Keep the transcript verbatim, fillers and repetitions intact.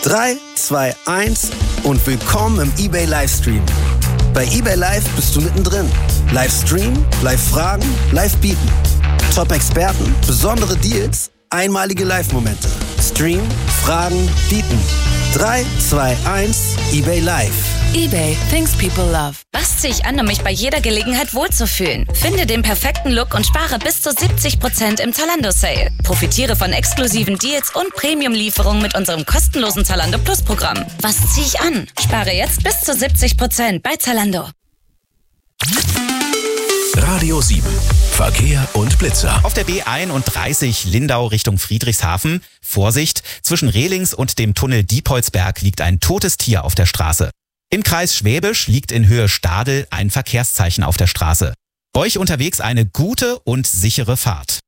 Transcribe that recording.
drei, zwei, eins und willkommen im eBay Livestream. Bei eBay Live bist du mittendrin. Livestream, Live-Fragen, Live-Bieten. Top-Experten, besondere Deals, einmalige Live-Momente. Stream, Fragen, Bieten. drei, zwei, eins, eBay Live. eBay, things people love. Was ziehe ich an, um mich bei jeder Gelegenheit wohlzufühlen? Finde den perfekten Look und spare bis zu siebzig Prozent im Zalando-Sale. Profitiere von exklusiven Deals und Premium-Lieferungen mit unserem kostenlosen Zalando Plus-Programm. Was ziehe ich an? Spare jetzt bis zu siebzig Prozent bei Zalando. Radio sieben. Verkehr und Blitzer. Auf der B einunddreißig Lindau Richtung Friedrichshafen. Vorsicht, zwischen Rehlings und dem Tunnel Diepholzberg liegt ein totes Tier auf der Straße. Im Kreis Schwäbisch liegt in Höhe Stadel ein Verkehrszeichen auf der Straße. Euch unterwegs eine gute und sichere Fahrt.